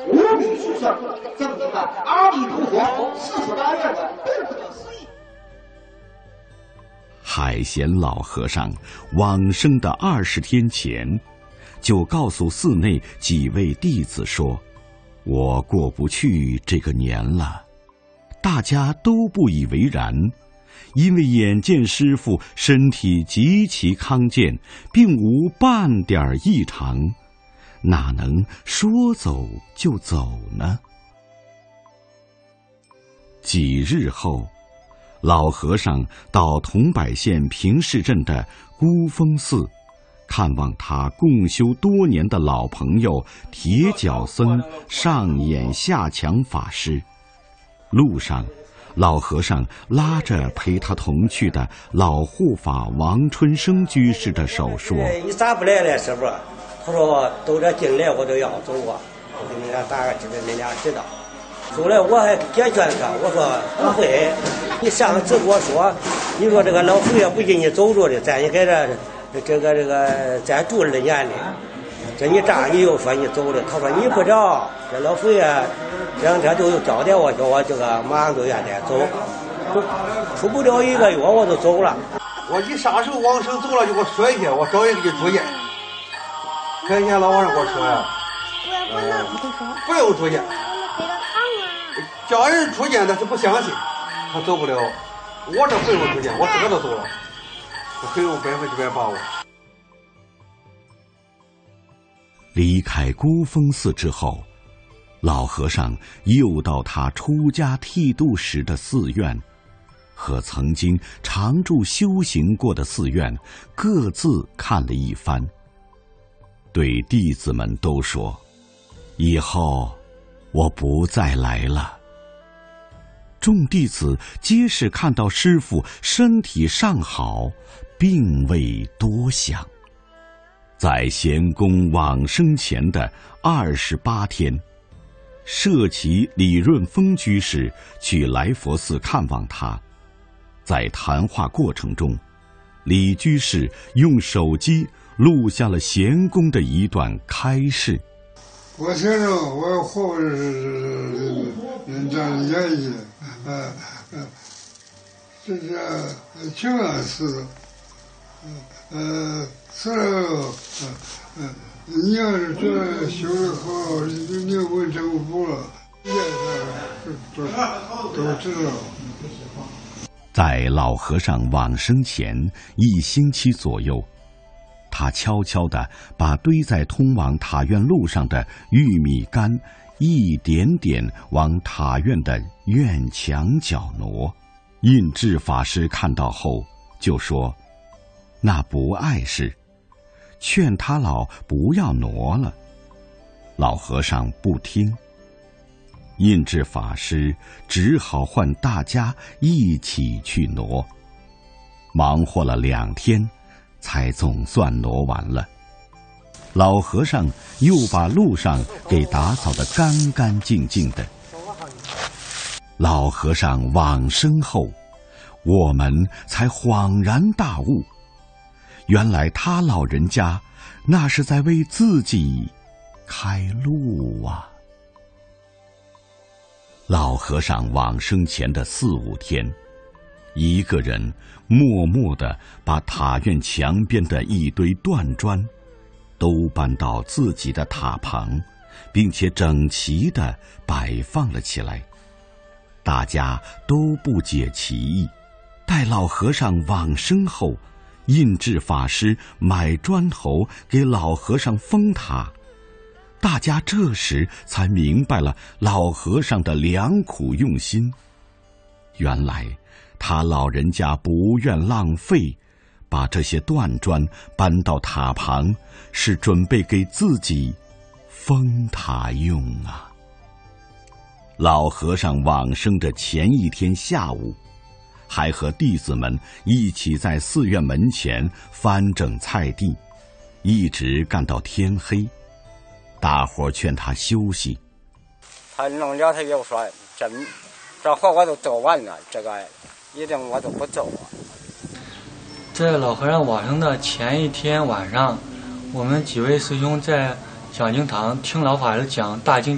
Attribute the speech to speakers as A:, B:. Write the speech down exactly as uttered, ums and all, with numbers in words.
A: 我必须向证明了阿弥陀佛四十八愿的不可思议。
B: 海贤老和尚往生的二十天前，就告诉寺内几位弟子说：“我过不去这个年了。”大家都不以为然，因为眼见师父身体极其康健，并无半点异常，哪能说走就走呢？几日后，老和尚到桐柏县平市镇的孤峰寺，看望他共修多年的老朋友铁脚僧上演下强法师。路上，老和尚拉着陪他同去的老护法王春生居士的手说：“
C: 你咋不来了，师傅？”他说：“都这进来我都要走啊，我给你俩打个知道，你俩知道。”后来我还解劝他，我说：“不会，你上次跟我说，你说这个老佛爷不给你走着的，咱也在这这个这个咱住了年的。这你这你又说你走了，他说你不知道，这老佛爷这两天都有交代我，叫我这个马上都愿得走，出不了一个月我就走了。
D: 我你啥时候往生走了就给我说一下，我找人给你住院。前天老和尚给我说呀，呃，不用住院，叫人住院，但是不相信，他走不了。我这不用住院，我自个都走了，我很有百分之百把握。
B: 离开孤峰寺之后，老和尚又到他出家剃度时的寺院，和曾经常住修行过的寺院各自看了一番，对弟子们都说：“以后我不再来了。”众弟子皆是看到师父身体尚好，并未多想。在贤公往生前的二十八天，舍其李润峰居士去来佛寺看望他。在谈话过程中，李居士用手机录下了贤公的一段开示：“
E: 我先生，我活着是这样演绎，呃呃，这是清安寺，呃。”是，嗯嗯，你要是觉得修得好，你你问政府了，也是都都知道。
B: 在老和尚往生前一星期左右，他悄悄地把堆在通往塔院路上的玉米杆一点点往塔院的院墙角挪。印智法师看到后就说：“那不碍事。”劝他老不要挪了，老和尚不听。印智法师只好唤大家一起去挪，忙活了两天，才总算挪完了。老和尚又把路上给打扫得干干净净的。老和尚往生后，我们才恍然大悟，原来他老人家那是在为自己开路啊！老和尚往生前的四五天，一个人默默地把塔院墙边的一堆断砖都搬到自己的塔旁，并且整齐地摆放了起来。大家都不解其意。待老和尚往生后，印智法师买砖头给老和尚封塔，大家这时才明白了老和尚的良苦用心。原来他老人家不愿浪费，把这些断砖搬到塔旁，是准备给自己封塔用啊。老和尚往生的前一天下午，还和弟子们一起在寺院门前翻整菜地，一直干到天黑。大伙劝他休息，
C: 他弄了，他又说：“这这活我都做完了，这个一定我都不做啊。”
F: 在老和尚往生的前一天晚上，我们几位师兄在讲经堂听老法师讲大经。